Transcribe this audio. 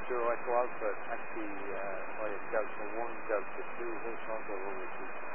Echo Alpha, taxi via Delta 1, Delta 2, Hotel Bravo,